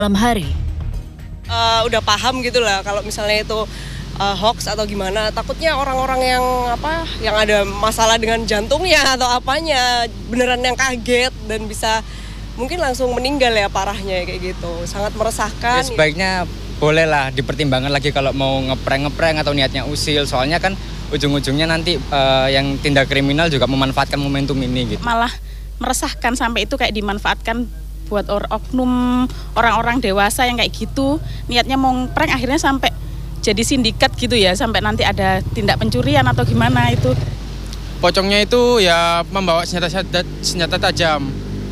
malam hari. Udah paham gitu lah kalau misalnya itu hoax atau gimana. Takutnya orang-orang yang ada masalah dengan jantungnya atau apanya beneran yang kaget dan bisa mungkin langsung meninggal ya parahnya kayak gitu. Sangat meresahkan. Ya, sebaiknya bolehlah dipertimbangkan lagi kalau mau ngeprank atau niatnya usil. Soalnya kan ujung-ujungnya nanti yang tindak kriminal juga memanfaatkan momentum ini gitu. Malah meresahkan sampai itu kayak dimanfaatkan buat oknum orang-orang dewasa yang kayak gitu, niatnya mau prank akhirnya sampai jadi sindikat gitu ya, sampai nanti ada tindak pencurian atau gimana itu. Pocongnya itu ya membawa senjata tajam.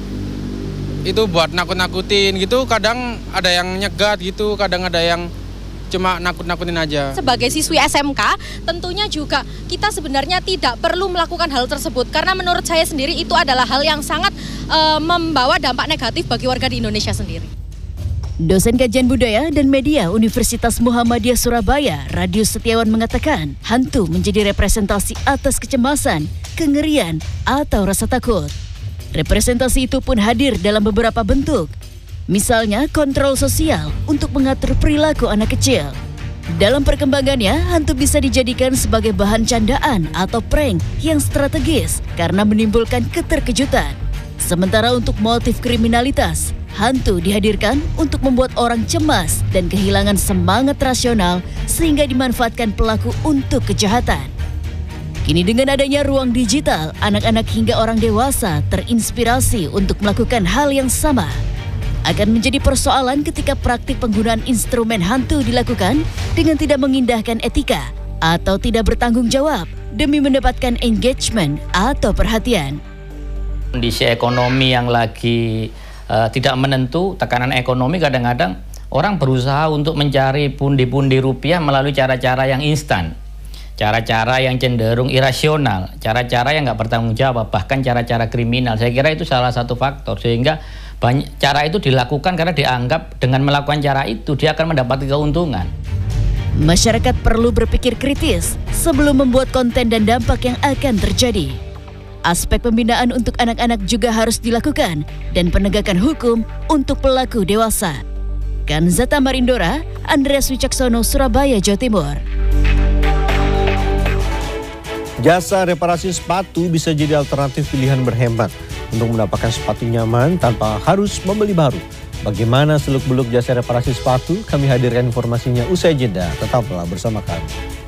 Itu buat nakut-nakutin gitu, kadang ada yang nyegat gitu, kadang ada yang cuma nakut-nakutin aja. Sebagai siswi SMK, tentunya juga kita sebenarnya tidak perlu melakukan hal tersebut. Karena menurut saya sendiri itu adalah hal yang sangat membawa dampak negatif bagi warga di Indonesia sendiri. Dosen Kajian Budaya dan Media Universitas Muhammadiyah Surabaya, Radius Setiawan mengatakan, hantu menjadi representasi atas kecemasan, kengerian, atau rasa takut. Representasi itu pun hadir dalam beberapa bentuk. Misalnya kontrol sosial untuk mengatur perilaku anak kecil. Dalam perkembangannya, hantu bisa dijadikan sebagai bahan candaan atau prank yang strategis karena menimbulkan keterkejutan. Sementara untuk motif kriminalitas, hantu dihadirkan untuk membuat orang cemas dan kehilangan semangat rasional sehingga dimanfaatkan pelaku untuk kejahatan. Kini dengan adanya ruang digital, anak-anak hingga orang dewasa terinspirasi untuk melakukan hal yang sama. Akan menjadi persoalan ketika praktik penggunaan instrumen hantu dilakukan dengan tidak mengindahkan etika atau tidak bertanggung jawab demi mendapatkan engagement atau perhatian. Kondisi ekonomi yang lagi tidak menentu, tekanan ekonomi kadang-kadang orang berusaha untuk mencari pundi-pundi rupiah melalui cara-cara yang instan. Cara-cara yang cenderung irasional, cara-cara yang nggak bertanggung jawab, bahkan cara-cara kriminal. Saya kira itu salah satu faktor sehingga cara itu dilakukan karena dianggap dengan melakukan cara itu dia akan mendapat keuntungan. Masyarakat perlu berpikir kritis sebelum membuat konten dan dampak yang akan terjadi. Aspek pembinaan untuk anak-anak juga harus dilakukan dan penegakan hukum untuk pelaku dewasa. Kanzata Marindora, Andreas Wicaksono, Surabaya, Jawa Timur. Jasa reparasi sepatu bisa jadi alternatif pilihan berhemat untuk mendapatkan sepatu nyaman tanpa harus membeli baru. Bagaimana seluk-beluk jasa reparasi sepatu? Kami hadirkan informasinya usai jeda. Tetaplah bersama kami.